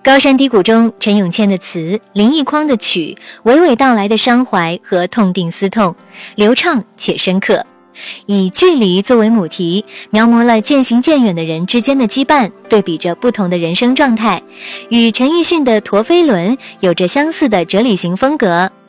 高山低谷中，陈永谦的词，林奕匡的曲，娓娓道来的伤怀和痛定思痛，流畅且深刻。以距离作为母题，描摹了渐行渐远的人之间的羁绊，对比着不同的人生状态，与陈奕迅的陀飞轮有着相似的哲理型风格。